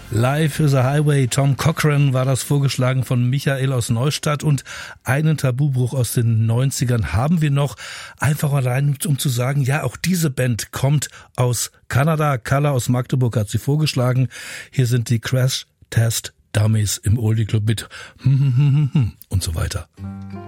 Life is a Highway, Tom Cochrane war das, vorgeschlagen von Michael aus Neustadt, und einen Tabubruch aus den 90ern haben wir noch, einfach allein um zu sagen, ja, auch diese Band kommt aus Kanada. Carla aus Magdeburg hat sie vorgeschlagen. Hier sind die Crash Test Dummies im Oldie Club mit und so weiter.